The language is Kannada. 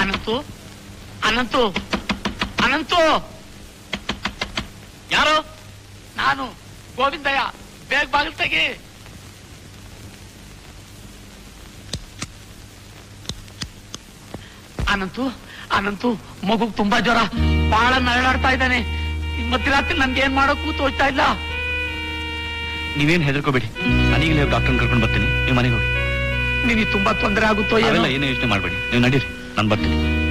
ಅನಂತು ಅನಂತು ಅನಂತು, ಯಾರು? ನಾನು ಗೋವಿಂದಯ್ಯ. ಬೇಗ ಬಾಗಿಲು ತೆಗಿ. ಅನಂತು ಅನಂತು, ಮಗು ತುಂಬಾ ಜ್ವರ, ಬಹಳ ನರಳಾಡ್ತಾ ಇದ್ದಾನೆ. ಮಧ್ಯರಾತ್ರಿ ನನ್ಗೆ ಏನ್ ಮಾಡೋಕ್ಕೂ ತೋಚ್ತಾ ಇಲ್ಲ. ನೀವೇನ್ ಹೆದರ್ಕೋಬೇಡಿ, ನಾನೀಗಲೇ ಡಾಕ್ಟರ್ ಕರ್ಕೊಂಡು ಬರ್ತೀನಿ. ನೀವು ಮನೆಗೆ ಹೋಗಿ. ನಿನಗೆ ತುಂಬಾ ತೊಂದರೆ ಆಗುತ್ತೋ ಏನು ಯೋಚನೆ ಮಾಡ್ಬೇಡಿ, ನೀವು ನಡೀರಿ, ನಾನು ಬರ್ತೀನಿ.